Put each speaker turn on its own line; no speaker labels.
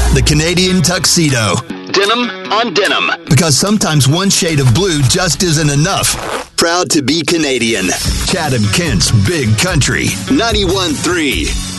The Canadian tuxedo. Denim on denim. Because sometimes one shade of blue just isn't enough. Proud to be Canadian. Chatham Kent's Big Country. 91.3.